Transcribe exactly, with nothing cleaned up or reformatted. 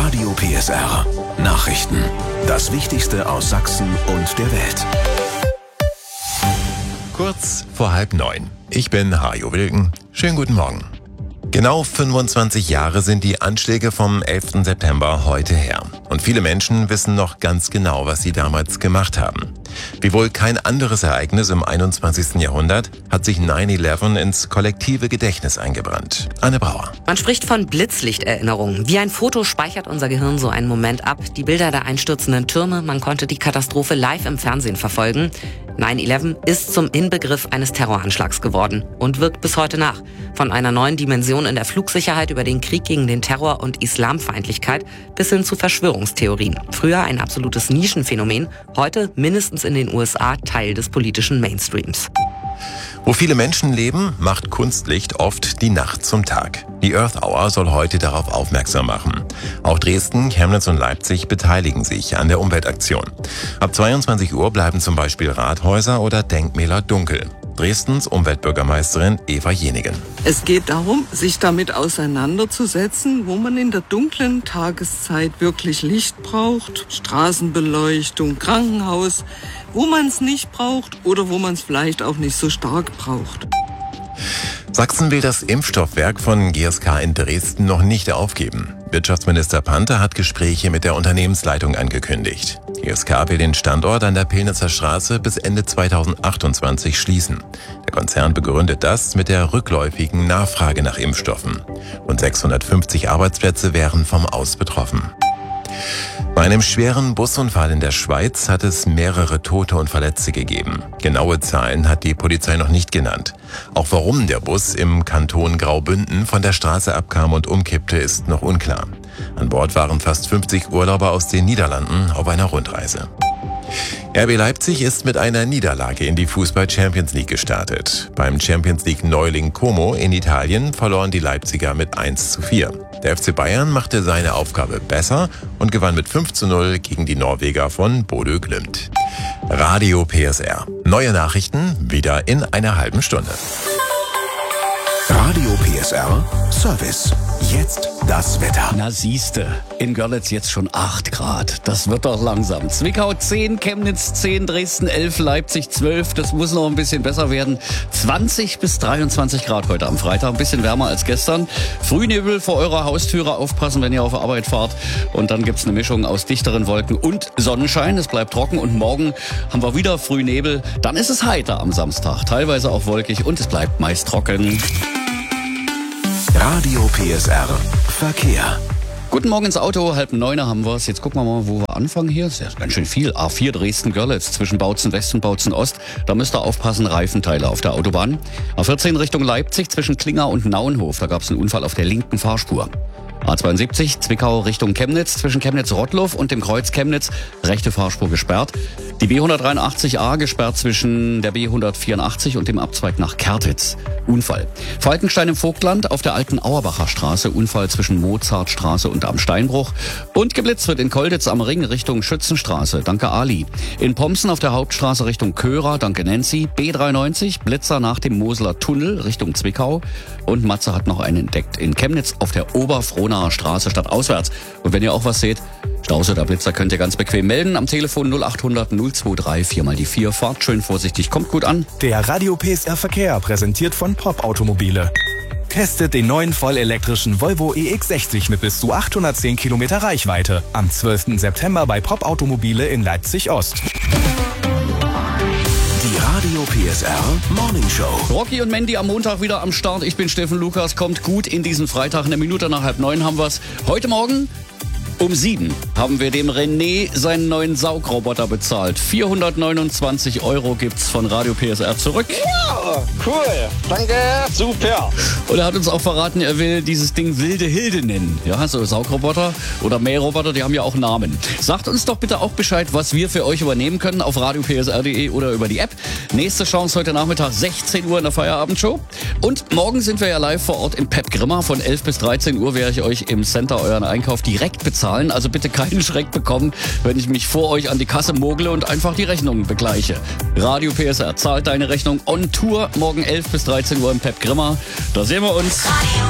Radio P S R. Nachrichten. Das Wichtigste aus Sachsen und der Welt. Kurz vor halb neun. Ich bin Hajo Wilken. Schönen guten Morgen. Genau fünfundzwanzig Jahre sind die Anschläge vom elften September heute her. Und viele Menschen wissen noch ganz genau, was sie damals gemacht haben. Wie wohl kein anderes Ereignis im einundzwanzigsten Jahrhundert hat sich neun elf ins kollektive Gedächtnis eingebrannt. Anne Brauer. Man spricht von Blitzlichterinnerungen. Wie ein Foto speichert unser Gehirn so einen Moment ab. Die Bilder der einstürzenden Türme, man konnte die Katastrophe live im Fernsehen verfolgen. neun elf ist zum Inbegriff eines Terroranschlags geworden und wirkt bis heute nach. Von einer neuen Dimension in der Flugsicherheit über den Krieg gegen den Terror und Islamfeindlichkeit bis hin zu Verschwörungstheorien. Früher ein absolutes Nischenphänomen, heute mindestens in den U S A Teil des politischen Mainstreams. Wo viele Menschen leben, macht Kunstlicht oft die Nacht zum Tag. Die Earth Hour soll heute darauf aufmerksam machen. Auch Dresden, Chemnitz und Leipzig beteiligen sich an der Umweltaktion. Ab zweiundzwanzig Uhr bleiben zum Beispiel Rathäuser oder Denkmäler dunkel. Dresdens Umweltbürgermeisterin Eva Jenigen. Es geht darum, sich damit auseinanderzusetzen, wo man in der dunklen Tageszeit wirklich Licht braucht, Straßenbeleuchtung, Krankenhaus, wo man es nicht braucht oder wo man es vielleicht auch nicht so stark braucht. Sachsen will das Impfstoffwerk von G S K in Dresden noch nicht aufgeben. Wirtschaftsminister Panther hat Gespräche mit der Unternehmensleitung angekündigt. G S K will den Standort an der Pilnitzer Straße bis Ende zweitausendachtundzwanzig schließen. Der Konzern begründet das mit der rückläufigen Nachfrage nach Impfstoffen. Rund sechshundertfünfzig Arbeitsplätze wären vom Aus betroffen. Bei einem schweren Busunfall in der Schweiz hat es mehrere Tote und Verletzte gegeben. Genaue Zahlen hat die Polizei noch nicht genannt. Auch warum der Bus im Kanton Graubünden von der Straße abkam und umkippte, ist noch unklar. An Bord waren fast fünfzig Urlauber aus den Niederlanden auf einer Rundreise. R B Leipzig ist mit einer Niederlage in die Fußball-Champions League gestartet. Beim Champions League-Neuling Como in Italien verloren die Leipziger mit eins zu vier. Der F C Bayern machte seine Aufgabe besser und gewann mit fünf zu null gegen die Norweger von Bodø Glimt. Radio P S R. Neue Nachrichten wieder in einer halben Stunde. Radio P S R Service. Jetzt das Wetter. Na siehste, in Görlitz jetzt schon acht Grad. Das wird doch langsam. Zwickau zehn, Chemnitz zehn, Dresden elf, Leipzig zwölf. Das muss noch ein bisschen besser werden. zwanzig bis dreiundzwanzig Grad heute am Freitag. Ein bisschen wärmer als gestern. Frühnebel vor eurer Haustüre. Aufpassen, wenn ihr auf Arbeit fahrt. Und dann gibt's eine Mischung aus dichteren Wolken und Sonnenschein. Es bleibt trocken. Und morgen haben wir wieder Frühnebel. Dann ist es heiter am Samstag. Teilweise auch wolkig und es bleibt meist trocken. Radio P S R Verkehr. Guten Morgen ins Auto, halb neun haben wir's. Jetzt gucken wir mal, wo wir anfangen hier. Das ist ja ganz schön viel. A vier Dresden-Görlitz zwischen Bautzen West und Bautzen Ost. Da müsst ihr aufpassen, Reifenteile auf der Autobahn. A vierzehn Richtung Leipzig zwischen Klinger und Nauenhof. Da gab's einen Unfall auf der linken Fahrspur. A zweiundsiebzig Zwickau Richtung Chemnitz zwischen Chemnitz-Rottloff und dem Kreuz Chemnitz. Rechte Fahrspur gesperrt. Die B hundertdreiundachtzig A gesperrt zwischen der B hundertvierundachtzig und dem Abzweig nach Kertitz. Unfall. Falkenstein im Vogtland auf der alten Auerbacher Straße. Unfall zwischen Mozartstraße und am Steinbruch. Und geblitzt wird in Kolditz am Ring Richtung Schützenstraße. Danke Ali. In Pomsen auf der Hauptstraße Richtung Körer. Danke Nancy. B dreiundneunzig Blitzer nach dem Moseler Tunnel Richtung Zwickau. Und Matze hat noch einen entdeckt. In Chemnitz auf der Oberfrohnaer Straße statt auswärts. Und wenn ihr auch was seht, Stause oder Blitzer könnt ihr ganz bequem melden. Am Telefon null achthundert null dreiundzwanzig vier mal die vier. Fahrt schön vorsichtig, kommt gut an. Der Radio P S R Verkehr präsentiert von Pop Automobile. Testet den neuen vollelektrischen Volvo E X sechzig mit bis zu achthundertzehn Kilometer Reichweite. Am zwölften September bei Pop Automobile in Leipzig Ost. Die Radio P S R Morning Show. Rocky und Mandy am Montag wieder am Start. Ich bin Steffen Lukas. Kommt gut in diesen Freitag. Eine Minute nach halb neun haben wir's. Heute Morgen um sieben haben wir dem René seinen neuen Saugroboter bezahlt. vierhundertneunundzwanzig Euro gibt's von Radio P S R zurück. Ja, cool. Danke, super. Und er hat uns auch verraten, er will dieses Ding Wilde Hilde nennen. Ja, so Saugroboter oder Mähroboter, die haben ja auch Namen. Sagt uns doch bitte auch Bescheid, was wir für euch übernehmen können auf radio p s r punkt d e oder über die App. Nächste Chance heute Nachmittag sechzehn Uhr in der Feierabendshow. Und morgen sind wir ja live vor Ort im Pep Grimma. Von elf bis dreizehn Uhr werde ich euch im Center euren Einkauf direkt bezahlen. Also bitte keinen Schreck bekommen, wenn ich mich vor euch an die Kasse mogle und einfach die Rechnungen begleiche. Radio P S R zahlt deine Rechnung on Tour morgen elf bis dreizehn Uhr im Pep Grimma. Da sehen wir uns.